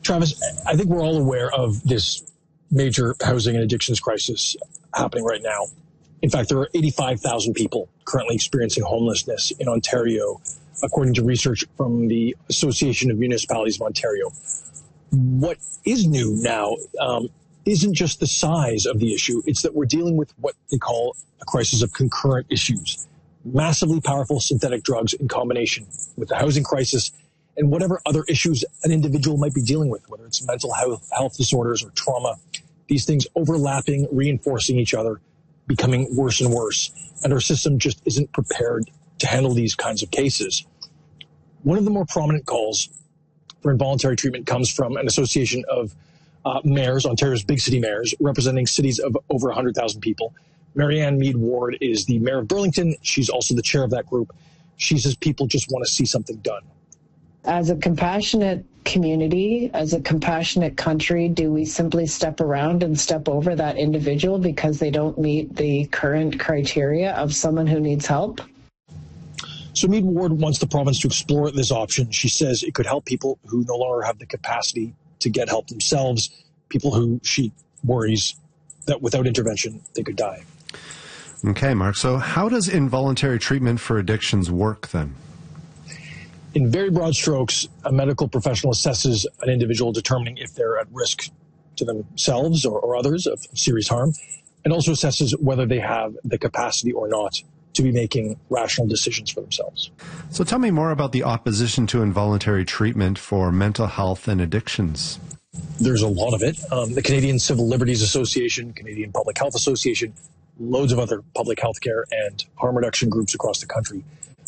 Travis, I think we're all aware of this major housing and addictions crisis happening right now. In fact, there are 85,000 people currently experiencing homelessness in Ontario, according to research from the Association of Municipalities of Ontario. What is new now isn't just the size of the issue, it's that we're dealing with what they call a crisis of concurrent issues. Massively powerful synthetic drugs in combination with the housing crisis and whatever other issues an individual might be dealing with, whether it's mental health disorders or trauma. These things overlapping, reinforcing each other, becoming worse and worse. And our system just isn't prepared to handle these kinds of cases. One of the more prominent calls for involuntary treatment comes from an association of mayors, Ontario's big city mayors, representing cities of over 100,000 people. Marianne Mead Ward is the mayor of Burlington. She's also the chair of that group. She says people just want to see something done. As a compassionate community, as a compassionate country, do we simply step around and step over that individual because they don't meet the current criteria of someone who needs help? So Mead Ward wants the province to explore this option. She says it could help people who no longer have the capacity to get help themselves, people who she worries that without intervention, they could die. Okay, Mark. So how does involuntary treatment for addictions work then? In very broad strokes, a medical professional assesses an individual determining if they're at risk to themselves or others of serious harm, and also assesses whether they have the capacity or not to be making rational decisions for themselves. So tell me more about the opposition to involuntary treatment for mental health and addictions. There's a lot of it. The Canadian Civil Liberties Association, Canadian Public Health Association, loads of other public health care and harm reduction groups across the country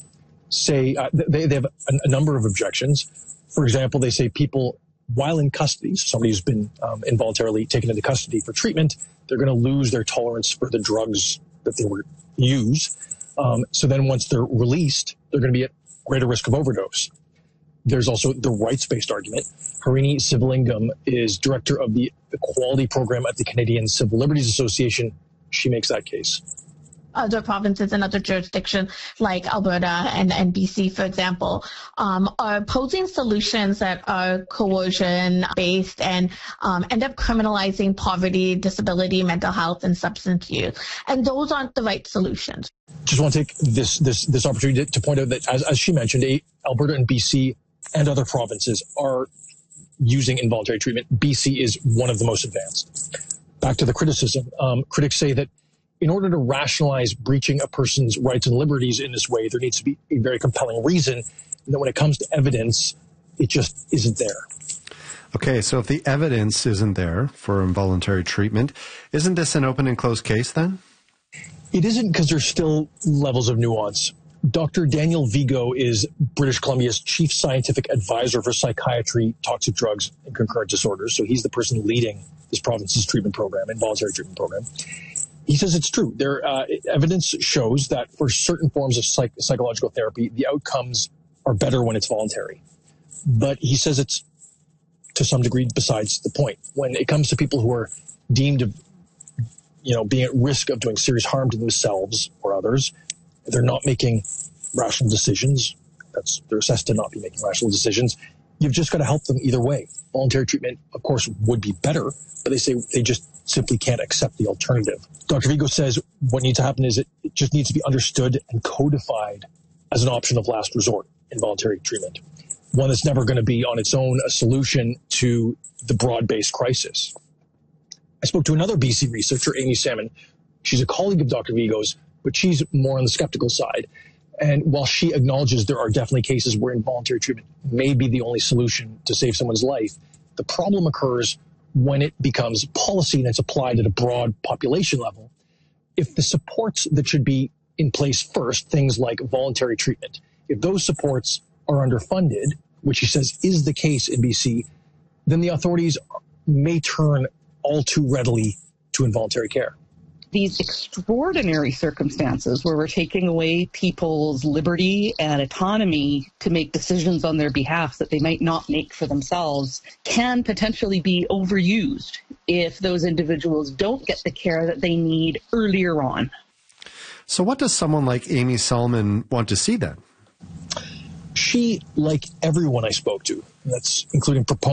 say they have a number of objections. For example, they say people, while in custody, so somebody who's been involuntarily taken into custody for treatment, they're going to lose their tolerance for the drugs that they were used. So then once they're released, they're going to be at greater risk of overdose. There's also the rights-based argument. Harini Sivalingam is director of the Equality Program at the Canadian Civil Liberties Association. She makes that case. Other provinces and other jurisdictions like Alberta and BC, for example, are posing solutions that are coercion-based and end up criminalizing poverty, disability, mental health, and substance use. And those aren't the right solutions. Just want to take this opportunity to point out that, as she mentioned, Alberta and BC and other provinces are using involuntary treatment. BC is one of the most advanced. Back to the criticism. Critics say that in order to rationalize breaching a person's rights and liberties in this way, there needs to be a very compelling reason. And that when it comes to evidence, it just isn't there. Okay, so if the evidence isn't there for involuntary treatment, isn't this an open and closed case then? It isn't, because there's still levels of nuance. Dr. Daniel Vigo is British Columbia's chief scientific advisor for psychiatry, toxic drugs, and concurrent disorders. So he's the person leading this province's treatment program, involuntary treatment program. He says it's true. Evidence shows that for certain forms of psychological therapy, the outcomes are better when it's voluntary. But he says it's, to some degree, besides the point. When it comes to people who are deemed of, being at risk of doing serious harm to themselves or others, they're not making rational decisions. They're assessed to not be making rational decisions. You've just got to help them either way. Voluntary treatment, of course, would be better, but they say they just simply can't accept the alternative. Dr. Vigo says what needs to happen is it just needs to be understood and codified as an option of last resort, involuntary treatment. One that's never going to be on its own a solution to the broad-based crisis. I spoke to another BC researcher, Amy Salmon. She's a colleague of Dr. Vigo's, but she's more on the skeptical side. And while she acknowledges there are definitely cases where involuntary treatment may be the only solution to save someone's life, the problem occurs when it becomes policy and it's applied at a broad population level. If the supports that should be in place first, things like voluntary treatment, if those supports are underfunded, which he says is the case in BC, then the authorities may turn all too readily to involuntary care. These extraordinary circumstances where we're taking away people's liberty and autonomy to make decisions on their behalf that they might not make for themselves can potentially be overused if those individuals don't get the care that they need earlier on. So what does someone like Amy Salmon want to see then? She, like everyone I spoke to, that's including proponents